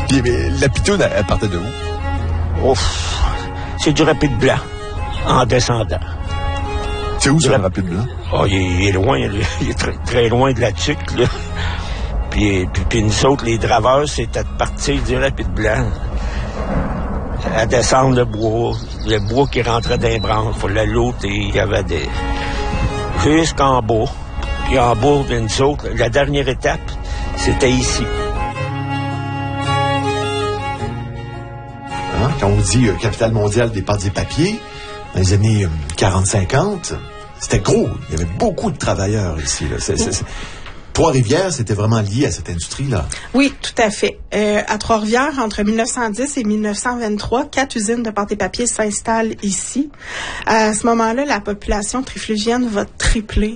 Puis la pitoune, elle partait de où? Ouf, c'est du rapide blanc, en descendant. C'est où, ça, le rapide blanc? Oh, il est loin, il est très, très loin de la tuque, là. Puis nous autres, les draveurs, c'était de partir du rapide blanc à descendre le bois qui rentrait dans les branches. Il fallait l'autre, il y avait des... jusqu'en bas. Puis en bas de nous autres, la dernière étape, c'était ici. Hein? Quand on dit capitale mondiale des pâtes et papiers, dans les années 40-50, c'était gros. Il y avait beaucoup de travailleurs ici, là. Trois-Rivières, c'était vraiment lié à cette industrie-là. Oui, tout à fait. À Trois-Rivières, entre 1910 et 1923, 4 usines de pâte et papier s'installent ici. À ce moment-là, la population triflugienne va tripler.